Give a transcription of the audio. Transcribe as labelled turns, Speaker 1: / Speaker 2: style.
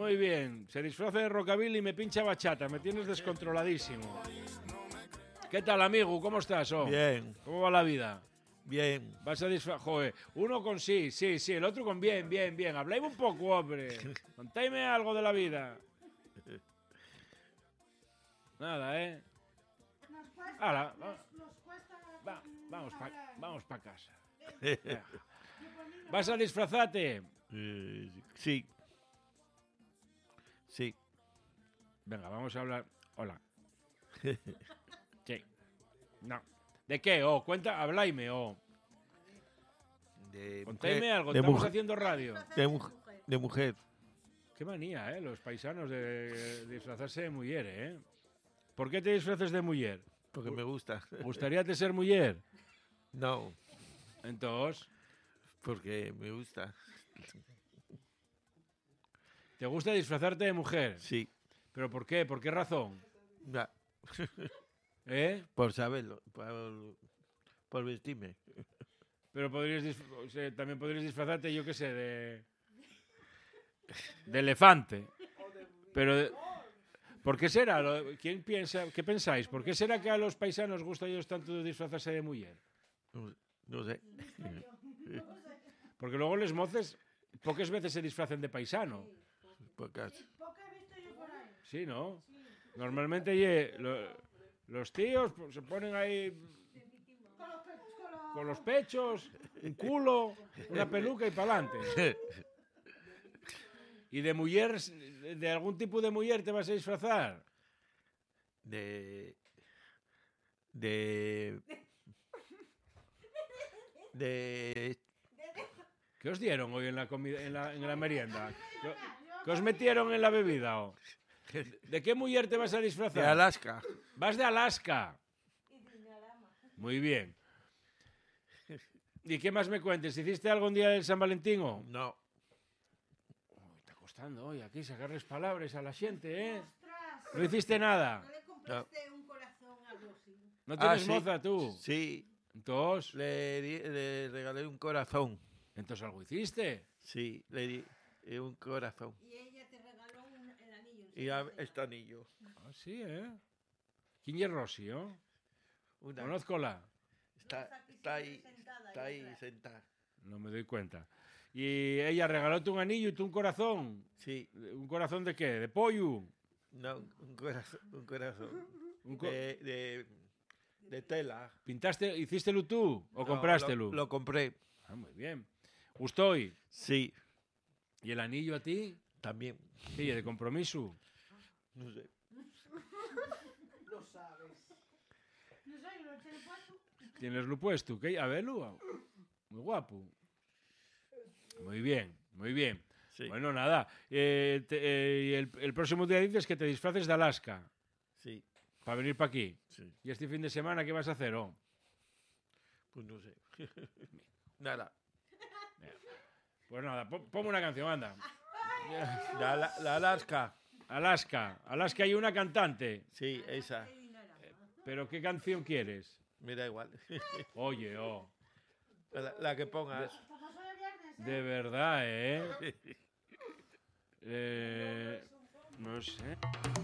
Speaker 1: Muy bien. Se disfraza de rockabilly y me pincha bachata. Me tienes descontroladísimo. ¿Qué tal, amigo? ¿Cómo estás?
Speaker 2: Bien,
Speaker 1: ¿Cómo va la vida?
Speaker 2: bien.
Speaker 1: Vas a disfrazar... Joder, uno con sí, el otro con bien. Habláis un poco, hombre. Contadme algo de la vida. Nada, ¿eh? Hala, vamos pa casa. Venga. ¿Vas a disfrazarte?
Speaker 2: Sí. Sí.
Speaker 1: Venga, vamos a hablar. Hola. Sí. No. ¿De qué? Cuenta, hablaime, Contadme algo, estamos haciendo radio.
Speaker 2: De mujer.
Speaker 1: Qué manía, los paisanos de disfrazarse de mujer, ¿eh? ¿Por qué te disfrazas de mujer?
Speaker 2: Porque me gusta.
Speaker 1: ¿Gustaríate ser mujer?
Speaker 2: No,
Speaker 1: Entonces,
Speaker 2: porque me gusta.
Speaker 1: ¿te gusta disfrazarte de mujer?
Speaker 2: Sí.
Speaker 1: ¿Pero por qué? ¿Por qué razón?
Speaker 2: Ya.
Speaker 1: ¿Eh?
Speaker 2: Por saberlo. Por vestirme.
Speaker 1: Pero también podrías disfrazarte, yo qué sé, de elefante. Pero, ¿por qué será? ¿Qué pensáis? ¿Por qué será que a los paisanos gusta a ellos tanto disfrazarse de mujer?
Speaker 2: No sé.
Speaker 1: Porque luego les moces pocas veces se disfrazan de paisano.
Speaker 2: Pocas.
Speaker 1: Sí, ¿no? Normalmente los tíos se ponen ahí con los pechos, un culo, una peluca y pa'lante. ¿Y de mujer, de algún tipo de mujer te vas a disfrazar?
Speaker 2: De
Speaker 1: ¿Qué os dieron hoy en la comida, en la merienda? ¿Qué os metieron en la bebida? ¿De qué mujer te vas a disfrazar?
Speaker 2: de Alaska.
Speaker 1: Vas de Alaska. Muy bien. ¿Y qué más me cuentes? ¿Hiciste algún día del San Valentín?
Speaker 2: No.
Speaker 1: Está costando hoy aquí sacarles palabras a la gente, ¿eh? ¿No hiciste nada?
Speaker 3: ¿No le compraste un corazón algo así?
Speaker 1: ¿No tienes
Speaker 2: sí.
Speaker 1: moza tú?
Speaker 2: Sí.
Speaker 1: Entonces
Speaker 2: Le regalé un corazón.
Speaker 1: algo hiciste.
Speaker 2: Sí, le di un corazón.
Speaker 3: Y ella te regaló el anillo.
Speaker 2: Y este anillo.
Speaker 1: Ah, sí, ¿eh? ¿Quién es Rosy, oh?
Speaker 2: Una.
Speaker 1: Conózcola.
Speaker 2: Está ahí sentada.
Speaker 1: No me doy cuenta. ¿Y ella regalóte un anillo y tú un corazón?
Speaker 2: Sí.
Speaker 1: ¿Un corazón de qué? ¿De pollo?
Speaker 2: No, un corazón.
Speaker 1: Un co-
Speaker 2: De tela.
Speaker 1: ¿Pintaste, hicístelo tú o
Speaker 2: No,
Speaker 1: comprástelo?
Speaker 2: Lo compré.
Speaker 1: Ah, muy bien. ¿Gustó? ¿Y
Speaker 2: Sí,
Speaker 1: el anillo a ti?
Speaker 2: también.
Speaker 1: Sí, de compromiso.
Speaker 2: No sé.
Speaker 3: Lo sabes. No sé, lo eché de puesto.
Speaker 1: ¿Tienes lo puesto? ¿Qué? A verlo. Muy guapo. Muy bien, muy bien.
Speaker 2: Sí.
Speaker 1: Bueno, nada. Y el próximo día dices que te disfraces de Alaska
Speaker 2: Sí.
Speaker 1: para venir para aquí.
Speaker 2: Sí.
Speaker 1: ¿Y este fin de semana qué vas a hacer?
Speaker 2: Pues no sé. Nada.
Speaker 1: Pues nada, ponme una canción, anda.
Speaker 2: La Alaska.
Speaker 1: Alaska hay una cantante.
Speaker 2: Sí, esa.
Speaker 1: ¿Pero qué canción quieres?
Speaker 2: Me da igual.
Speaker 1: Oye,
Speaker 2: La que pongas.
Speaker 1: de verdad, ¿eh? No sé.